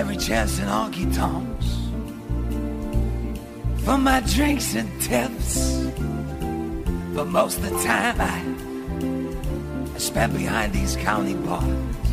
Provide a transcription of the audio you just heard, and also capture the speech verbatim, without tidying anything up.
every chance in honky tonks for my drinks and tips. But most of the time I, I spent behind these county bars.